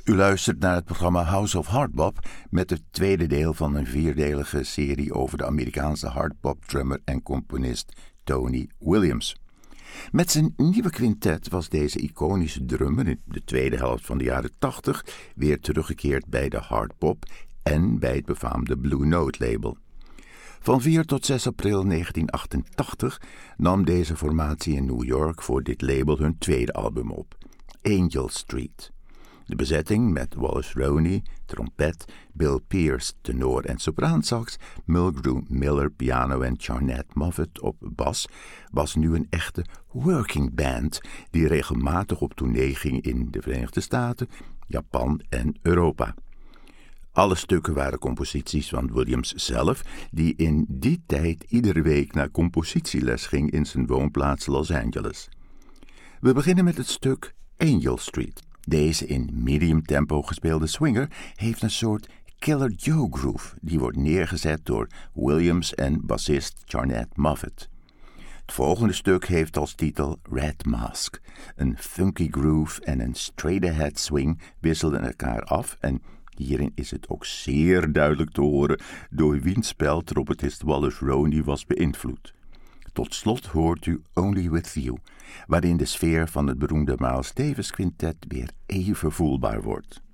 U luistert naar het programma House of Hardbop met het tweede deel van een vierdelige serie over de Amerikaanse hardbop-drummer en componist Tony Williams. Met zijn nieuwe quintet was deze iconische drummer in de tweede helft van de jaren 80 weer teruggekeerd bij de hardbop en bij het befaamde Blue Note label. Van 4 tot 6 april 1988 nam deze formatie in New York voor dit label hun tweede album op, Angel Street. De bezetting met Wallace Roney, trompet, Bill Pierce, tenor en sopraansax, Mulgrew Miller, piano en Charnette Moffett op bas, was nu een echte working band die regelmatig op tournee ging in de Verenigde Staten, Japan en Europa. Alle stukken waren composities van Williams zelf, die in die tijd iedere week naar compositieles ging in zijn woonplaats Los Angeles. We beginnen met het stuk Angel Street. Deze in medium tempo gespeelde swinger heeft een soort Killer Joe groove die wordt neergezet door Williams en bassist Charnette Moffett. Het volgende stuk heeft als titel Red Mask. Een funky groove en een straight-ahead swing wisselen elkaar af en hierin is het ook zeer duidelijk te horen door wiens spel trompetist Wallace Roney was beïnvloed. Tot slot hoort u Only With You, waarin de sfeer van het beroemde Miles Davis quintet weer even voelbaar wordt.